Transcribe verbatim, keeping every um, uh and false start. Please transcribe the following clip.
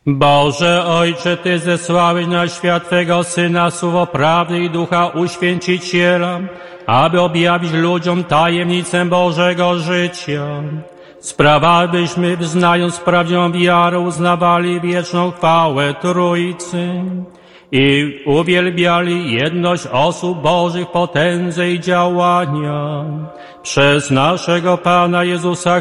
Boże Ojcze, Ty zesłałeś na świat Twego Syna, słowo prawdy i ducha uświęciciela, aby objawić ludziom tajemnicę Bożego życia. Sprawa, byśmy, wyznając prawdziwą wiarę, uznawali wieczną chwałę Trójcy i uwielbiali jedność osób Bożych, potędze i działania. Przez naszego Pana Jezusa